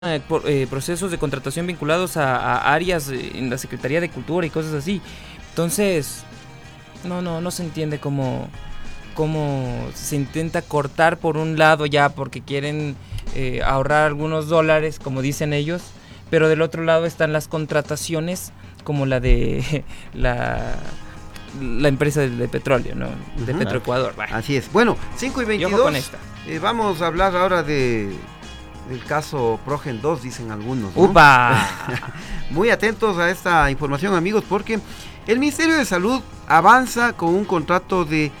procesos de contratación vinculados a áreas en la Secretaría de Cultura y cosas así. Entonces, no se entiende cómo se intenta cortar por un lado ya porque quieren ahorrar algunos dólares, como dicen ellos, pero del otro lado están las contrataciones como la de la empresa de petróleo, ¿no? De Petroecuador. Así es. Bueno, 5:22. Con esta. Vamos a hablar ahora del caso Progen 2, dicen algunos, ¿no? ¡Upa! Muy atentos a esta información, amigos, porque el Ministerio de Salud avanza con un contrato de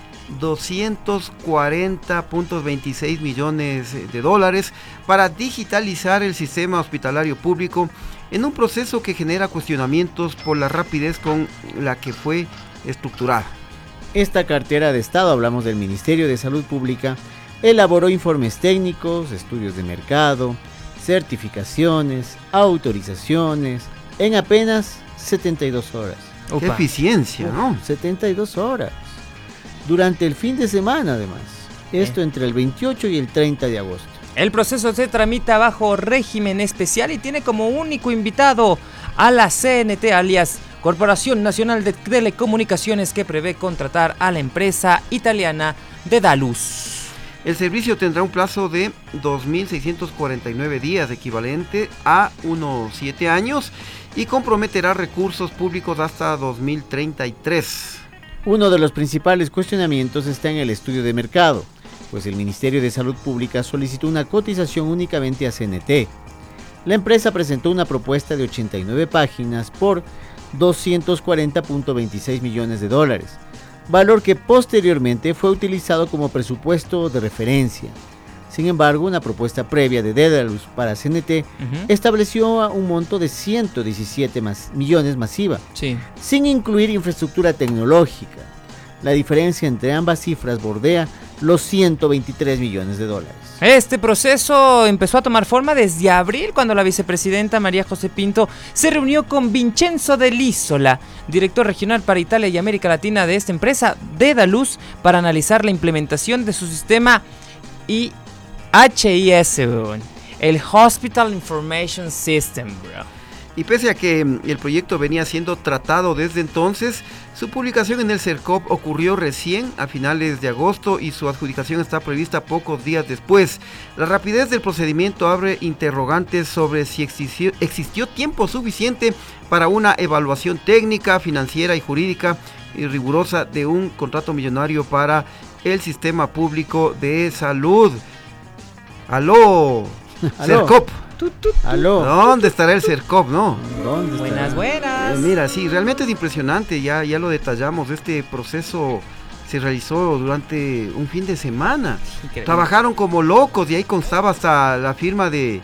240.26 millones de dólares para digitalizar el sistema hospitalario público en un proceso que genera cuestionamientos por la rapidez con la que fue estructurada. Esta cartera de Estado, hablamos del Ministerio de Salud Pública, elaboró informes técnicos, estudios de mercado, certificaciones, autorizaciones en apenas 72 horas. ¡Qué eficiencia!, ¿no? 72 horas. Durante el fin de semana, además. Esto entre el 28 y el 30 de agosto. El proceso se tramita bajo régimen especial y tiene como único invitado a la CNT, alias Corporación Nacional de Telecomunicaciones, que prevé contratar a la empresa italiana Dedalus. El servicio tendrá un plazo de 2.649 días, equivalente a unos 7 años, y comprometerá recursos públicos hasta 2033. Uno de los principales cuestionamientos está en el estudio de mercado, pues el Ministerio de Salud Pública solicitó una cotización únicamente a CNT. La empresa presentó una propuesta de 89 páginas por 240.26 millones de dólares, valor que posteriormente fue utilizado como presupuesto de referencia. Sin embargo, una propuesta previa de Dedalus para CNT estableció un monto de 117 millones masiva, sin incluir infraestructura tecnológica. La diferencia entre ambas cifras bordea los 123 millones de dólares. Este proceso empezó a tomar forma desde abril, cuando la vicepresidenta María José Pinto se reunió con Vincenzo Dell'Isola, director regional para Italia y América Latina de esta empresa, Dedalus, para analizar la implementación de su sistema HIS, el Hospital Information System, bro. Y pese a que el proyecto venía siendo tratado desde entonces, su publicación en el CERCOP ocurrió recién a finales de agosto y su adjudicación está prevista pocos días después. La rapidez del procedimiento abre interrogantes sobre si existió tiempo suficiente para una evaluación técnica, financiera y jurídica y rigurosa de un contrato millonario para el sistema público de salud. ¡Aló! CERCOP. ¿Aló? ¿Dónde estará el CERCOP, no? ¿Dónde estará? Buenas. Mira, sí, realmente es impresionante, ya lo detallamos. Este proceso se realizó durante un fin de semana. Increíble. Trabajaron como locos y ahí constaba hasta la firma de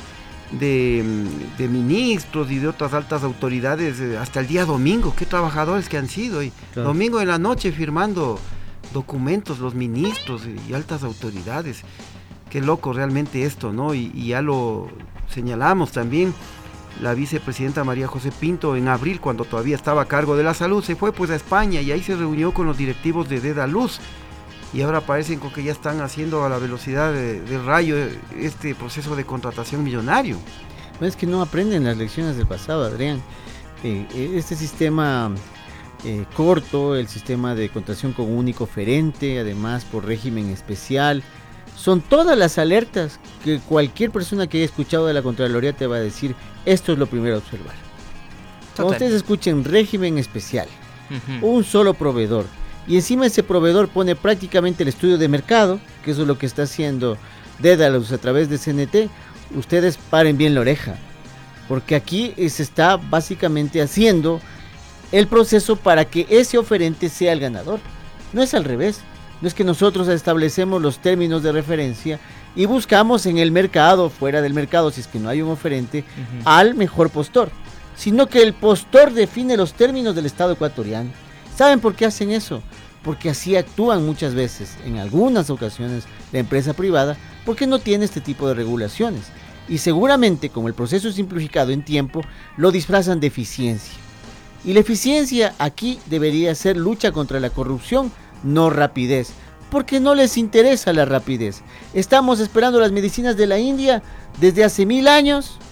ministros y de otras altas autoridades hasta el día domingo. Qué trabajadores que han sido. Y claro, domingo en la noche firmando documentos los ministros y altas autoridades. Qué loco realmente esto, ¿no? Y ya lo señalamos también, la vicepresidenta María José Pinto en abril, cuando todavía estaba a cargo de la salud, se fue pues a España y ahí se reunió con los directivos de Dedalus y ahora parecen con que ya están haciendo a la velocidad del rayo este proceso de contratación millonario. Es que no aprenden las lecciones del pasado, Adrián. Este sistema corto, el sistema de contratación con un único oferente, además por régimen especial, son todas las alertas que cualquier persona que haya escuchado de la Contraloría te va a decir. Esto es lo primero a observar. Cuando ustedes escuchen régimen especial, un solo proveedor, y encima ese proveedor pone prácticamente el estudio de mercado, que eso es lo que está haciendo Dedalus a través de CNT, ustedes paren bien la oreja, porque aquí se está básicamente haciendo el proceso para que ese oferente sea el ganador. No es al revés. No es que nosotros establecemos los términos de referencia y buscamos en el mercado, fuera del mercado, si es que no hay un oferente, al mejor postor, sino que el postor define los términos del Estado ecuatoriano. ¿Saben por qué hacen eso? Porque así actúan muchas veces, en algunas ocasiones, la empresa privada, porque no tiene este tipo de regulaciones. Y seguramente, como el proceso es simplificado en tiempo, lo disfrazan de eficiencia. Y la eficiencia aquí debería ser lucha contra la corrupción, no rapidez, porque no les interesa la rapidez. Estamos esperando las medicinas de la India desde hace 1000 años